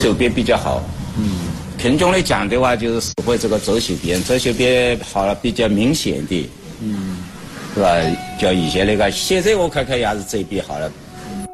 手边比较好。平均来讲的话，就是会这个左手边好了比较明显的，是吧？叫以前那个，现在我看看也是这边好了。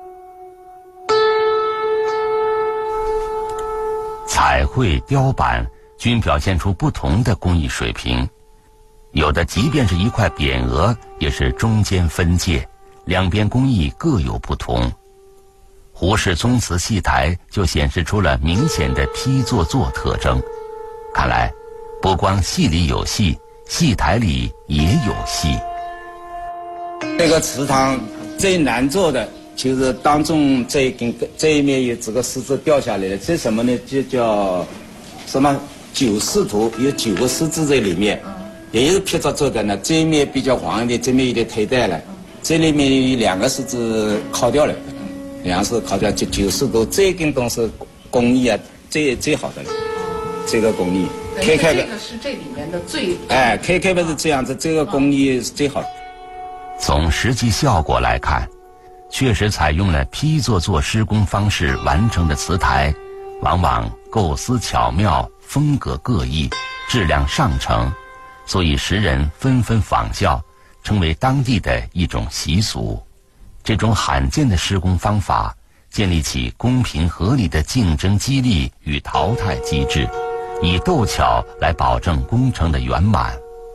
彩绘、雕版均表现出不同的工艺水平，有的即便是一块匾额，也是中间分界，两边工艺各有不同。胡氏宗祠戏台就显示出了明显的批作作特征。看来，不光戏里有戏，戏台里也有戏。 这个祠堂最难做的就是当中这一面有这个狮子掉下来的，这什么呢？就叫什么九狮图，有9个狮子在里面，也是劈着做的呢。这一面比较黄一点，这面有点退带了，这里面有2个狮子烤掉了。2个狮子烤掉，就9狮图，这根东西工艺啊，最好的了。这个工艺， 这个是这里面的最 KK 不是这样子，这个工艺是最好的。 从实际效果来看，确实采用了批作作施工方式完成的祠台，往往构思巧妙，风格各异，质量上乘，所以时人纷纷仿效，成为当地的一种习俗。这种罕见的施工方法，建立起公平合理的竞争激励与淘汰机制，以斗巧来保证工程的圆满。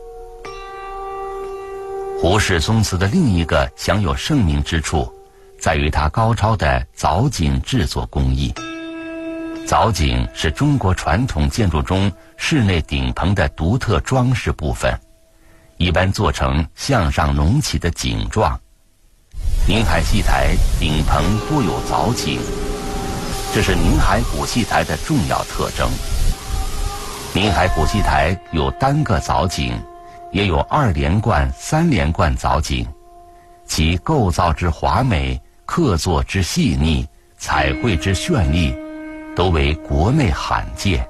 胡氏宗祠的另一个享有盛名之处，在于它高超的藻井制作工艺。藻井是中国传统建筑中室内顶棚的独特装饰部分，一般做成向上隆起的井状。宁海戏台顶棚多有藻井，这是宁海古戏台的重要特征。宁海古戏台有单个藻井，也有2连贯、3连贯藻井，其构造之华美、刻作之细腻、彩绘之绚丽，都为国内罕见。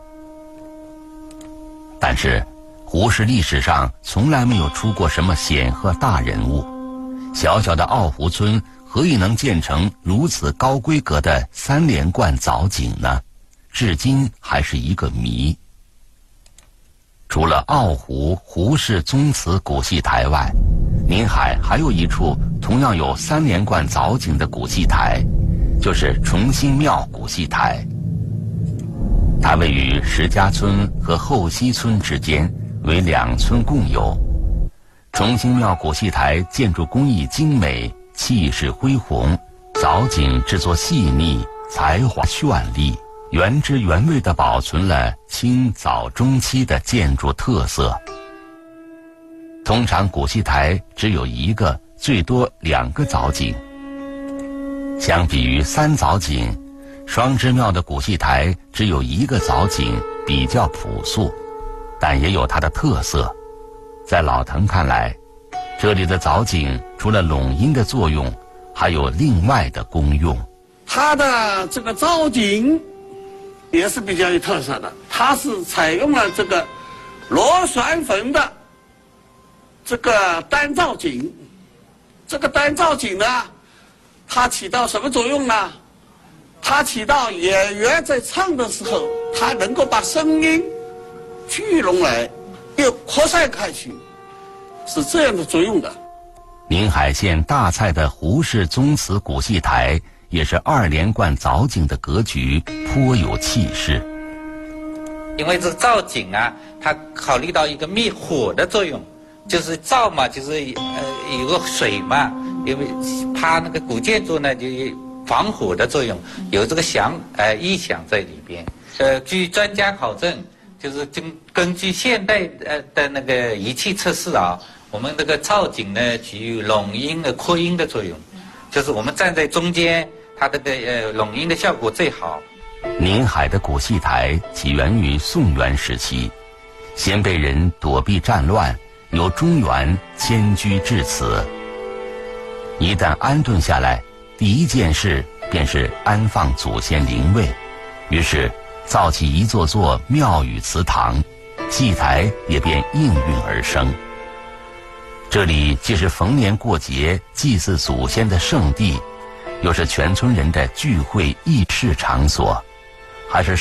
但是，胡氏历史上从来没有出过什么显赫大人物，小小的奥湖村何以能建成如此高规格的3连贯藻井呢？至今还是一个谜。除了奥湖胡氏宗祠古戏台外，宁海还有一处同样有3连贯藻井的古戏台，就是崇兴庙古戏台。它位于石家村和后溪村之间，为2村共有。崇兴庙古戏台建筑工艺精美，气势恢宏，藻井制作细腻，才华绚丽，原汁原味地保存了清早中期的建筑特色。通常古戏台只有1个，最多2个藻井。相比于3藻井，双之庙的古戏台只有1个藻井，比较朴素，但也有它的特色。在老滕看来，这里的藻井除了拢音的作用，还有另外的功用。 它的这个藻井也是比较有特色的，它是采用了这个螺旋纹的这个单藻井。这个单藻井呢，它起到什么作用呢？它起到演员在唱的时候，它能够把声音聚拢来，又扩散开去，是这样的作用的。 宁海县大蔡的胡氏宗祠古戏台也是2连贯藻井的格局，颇有气势。 因为这藻井啊，它考虑到一个灭火的作用，就是藻嘛，就是有个水嘛，因为它那个古建筑呢就有防火的作用，有这个意象在里边。据专家考证，就是根据现代的那个仪器测试啊，我们这个藻井呢具有拢音的扩音的作用，就是我们站在中间，它这个拢音的效果最好。 宁海的古戏台起源于宋元时期，鲜卑人躲避战乱，由中原迁居至此。一旦安顿下来，第一件事便是安放祖先灵位，于是造起一座座庙宇祠堂，戏台也便应运而生。这里既是逢年过节祭祀祖先的圣地，又是全村人的聚会议事场所，还是